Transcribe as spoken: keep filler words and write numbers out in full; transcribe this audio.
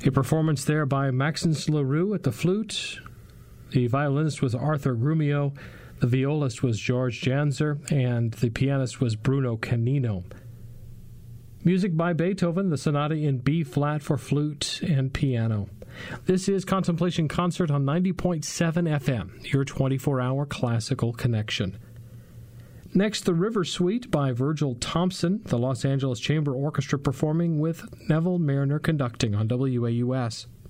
A performance there by Maxence Leroux at the flute. The violinist was Arthur Grumio, the violist was George Janzer, and the pianist was Bruno Canino. Music by Beethoven, the sonata in B-flat for flute and piano. This is Contemplation Concert on ninety point seven F M, your twenty-four hour classical connection. Next, the River Suite by Virgil Thompson, the Los Angeles Chamber Orchestra performing with Neville Mariner conducting on W A U S.